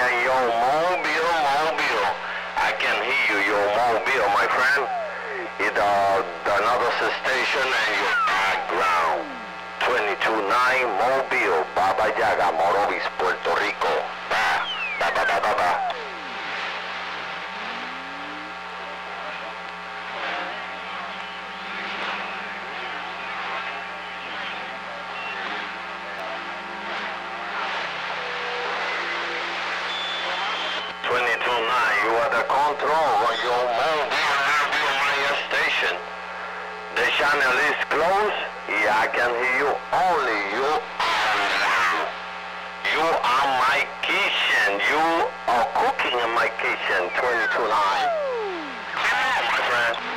yo, Mobile. I can hear you, yo, Mobile, my friend. It's another station and your background. 22.9 Mobile, Baba Yaga, Morovis, Puerto Rico. Ba, ba, ba, ba, ba, ba. You are the control on your Mobile Maya station. The channel is closed. Yeah, I can hear you. Only you are. You are my kitchen. You are cooking in my kitchen. 22.9.